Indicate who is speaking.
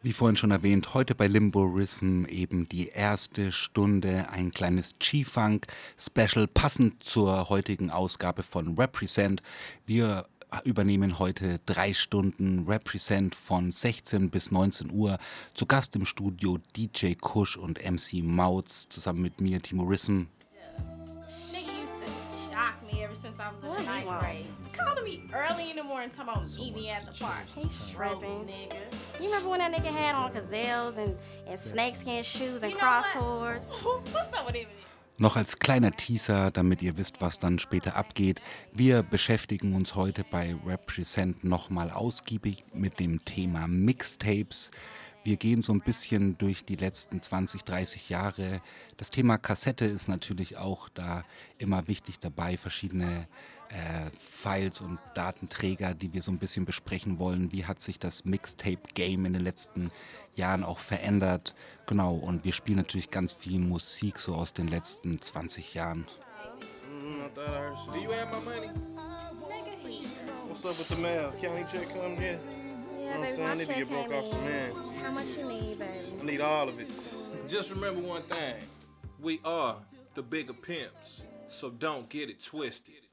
Speaker 1: Wie vorhin schon erwähnt, heute bei Limborism eben die erste Stunde, ein kleines G-Funk-Special, passend zur heutigen Ausgabe von Represent. Wir übernehmen heute 3 Stunden Represent von 16 bis 19 Uhr. Zu Gast im Studio DJ Kush und MC Mautz, zusammen mit mir, Timorism.
Speaker 2: Nigga used to shock me ever since I was in the ninth grade. Calling me early in the morning talking about meet me at the park.
Speaker 3: He's tripping.
Speaker 2: Nigga.
Speaker 3: You remember when that nigga had on gazelles and snakeskin shoes and crosscords?
Speaker 2: What's up with him?
Speaker 1: Noch als kleiner Teaser, damit ihr wisst, was dann später abgeht. Wir beschäftigen uns heute bei Represent nochmal ausgiebig mit dem Thema Mixtapes. Wir gehen so ein bisschen durch die letzten 20, 30 Jahre. Das Thema Kassette ist natürlich auch da immer wichtig dabei. Verschiedene Files und Datenträger, die wir so ein bisschen besprechen wollen. Wie hat sich das Mixtape-Game in den letzten Jahren auch verändert? Genau, und wir spielen natürlich ganz viel Musik so aus den letzten 20 Jahren.
Speaker 4: Do you have my money? What's up with the mail? County check come yet?
Speaker 3: Yeah,
Speaker 4: You know what I'm
Speaker 3: baby,
Speaker 4: saying? I
Speaker 3: my
Speaker 4: need to
Speaker 3: check
Speaker 4: get broke
Speaker 3: came
Speaker 4: off some
Speaker 3: in.
Speaker 4: mans.
Speaker 3: How much you need, baby?
Speaker 4: I need all of it.
Speaker 5: Just remember one thing. We are the bigger pimps, so don't get it twisted.